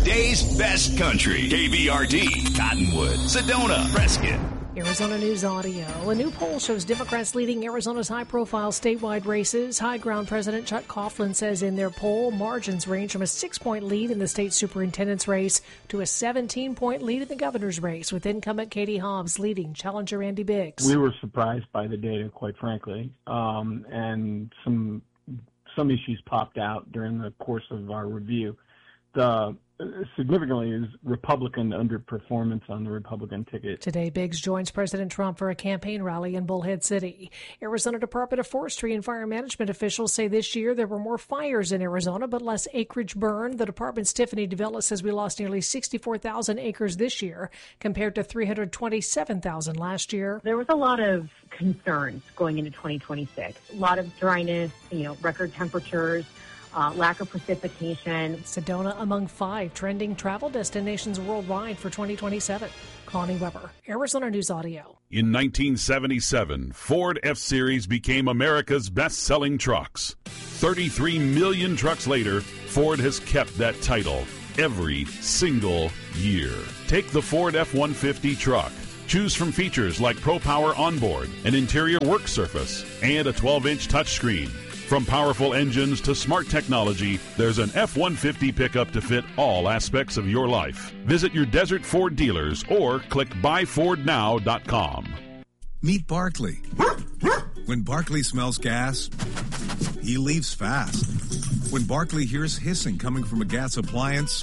Today's best country. KVRD, Cottonwood, Sedona, Prescott. Arizona News Audio. A new poll shows Democrats leading Arizona's high-profile statewide races. High Ground President Chuck Coughlin says in their poll, margins range from a 6-point lead in the state superintendent's race to a 17-point lead in the governor's race, with incumbent Katie Hobbs leading challenger Andy Biggs. We were surprised by the data, quite frankly, and some issues popped out during the course of our review. Significantly is Republican underperformance on the Republican ticket. Today, Biggs joins President Trump for a campaign rally in Bullhead City. Arizona Department of Forestry and Fire Management officials say this year there were more fires in Arizona, but less acreage burned. The department's Tiffany DeVilla says we lost nearly 64,000 acres this year compared to 327,000 last year. There was a lot of concerns going into 2026. A lot of dryness, record temperatures, lack of precipitation. Sedona among 5 trending travel destinations worldwide for 2027. Connie Weber, Arizona News Audio. In 1977, Ford F-Series became America's best-selling trucks. 33 million trucks later, Ford has kept that title every single year. Take the Ford F-150 truck. Choose from features like Pro Power Onboard, an interior work surface, and a 12-inch touchscreen. From powerful engines to smart technology, there's an F-150 pickup to fit all aspects of your life. Visit your Desert Ford dealers or click buyfordnow.com. Meet Barkley. When Barkley smells gas, he leaves fast. When Barkley hears hissing coming from a gas appliance,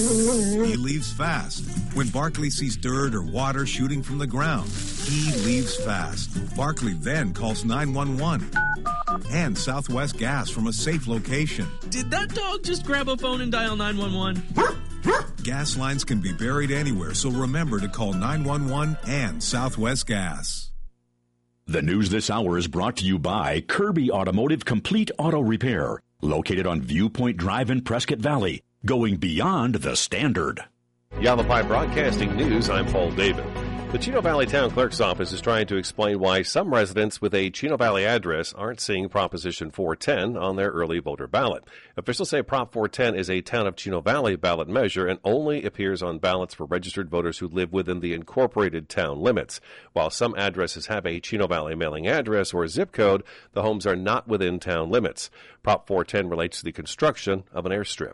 he leaves fast. When Barkley sees dirt or water shooting from the ground, he leaves fast. Barkley then calls 911 and Southwest Gas from a safe location. Did that dog just grab a phone and dial 911? Gas lines can be buried anywhere, so remember to call 911 and Southwest Gas. The news this hour is brought to you by Kirby Automotive Complete Auto Repair, located on Viewpoint Drive in Prescott Valley, going beyond the standard. Yavapai Broadcasting News, I'm Paul David. The Chino Valley Town Clerk's Office is trying to explain why some residents with a Chino Valley address aren't seeing Proposition 410 on their early voter ballot. Officials say Prop 410 is a Town of Chino Valley ballot measure and only appears on ballots for registered voters who live within the incorporated town limits. While some addresses have a Chino Valley mailing address or zip code, the homes are not within town limits. Prop 410 relates to the construction of an airstrip.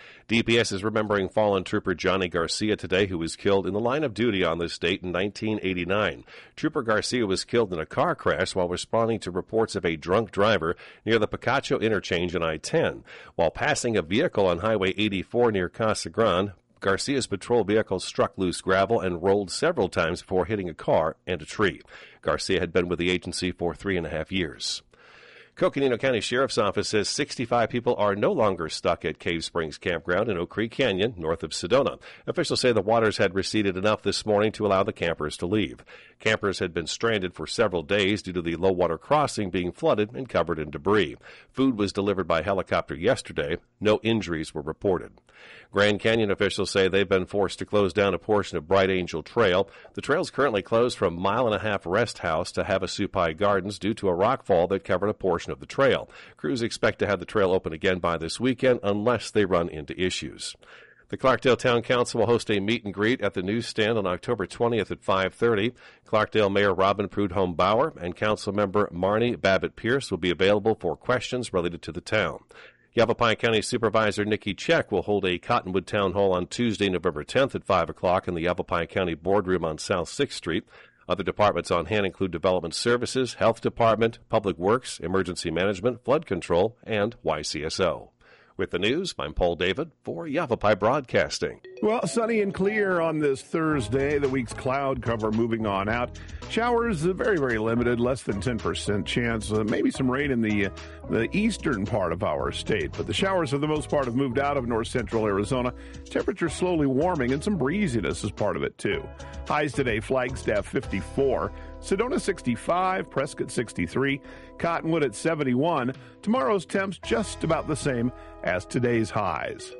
DPS is remembering fallen trooper Johnny Garcia today, who was killed in the line of duty on this date in 1989. Trooper Garcia was killed in a car crash while responding to reports of a drunk driver near the Picacho interchange in I-10. While passing a vehicle on Highway 84 near Casa Grande, Garcia's patrol vehicle struck loose gravel and rolled several times before hitting a car and a tree. Garcia had been with the agency for 3.5 years. Coconino County Sheriff's Office says 65 people are no longer stuck at Cave Springs Campground in Oak Creek Canyon, north of Sedona. Officials say the waters had receded enough this morning to allow the campers to leave. Campers had been stranded for several days due to the low water crossing being flooded and covered in debris. Food was delivered by helicopter yesterday. No injuries were reported. Grand Canyon officials say they've been forced to close down a portion of Bright Angel Trail. The trail is currently closed from 1.5 Mile Rest House to Havasupai Gardens due to a rockfall that covered a portion of the trail. Crews expect to have the trail open again by this weekend unless they run into issues. The Clarkdale Town Council will host a meet and greet at the newsstand on October 20th at 5:30. Clarkdale Mayor Robin Prudhomme Bauer and Council Member Marnie Babbitt Pierce will be available for questions related to the town. Yavapai County Supervisor Nikki Check will hold a Cottonwood Town Hall on Tuesday, November 10th at 5 o'clock in the Yavapai County Boardroom on South 6th Street. Other departments on hand include Development Services, Health Department, Public Works, Emergency Management, Flood Control, and YCSO. With the news, I'm Paul David for Yavapai Broadcasting. Well, sunny and clear on this Thursday. The week's cloud cover moving on out. Showers very, very limited, less than 10% chance. Maybe some rain in the eastern part of our state. But the showers, for the most part, have moved out of north central Arizona. Temperature slowly warming and some breeziness is part of it, too. Highs today, Flagstaff 54. Sedona 65, Prescott 63, Cottonwood at 71. Tomorrow's temps just about the same as today's highs.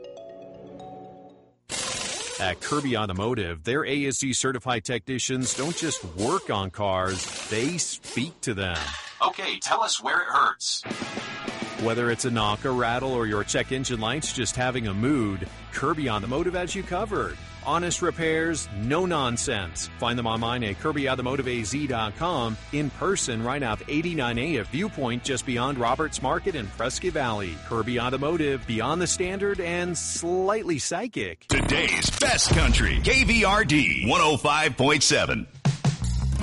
At Kirby Automotive, their ASE certified technicians don't just work on cars, they speak to them. Okay, tell us where it hurts. Whether it's a knock, a rattle, or your check engine light's just having a mood, Kirby Automotive has you covered. Honest repairs, no nonsense. Find them online at KirbyAutomotiveAZ.com, in person right off 89A at Viewpoint, just beyond Roberts Market in Prescott Valley. Kirby Automotive, beyond the standard and slightly psychic. Today's best country, KVRD 105.7.